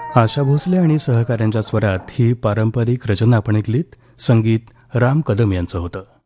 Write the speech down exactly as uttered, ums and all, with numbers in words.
आशा भोसले आणि सहकाऱ्यांच्या स्वरात ही पारंपरिक रचना आपण ऐकलीत. संगीत राम कदम यांचं होतं.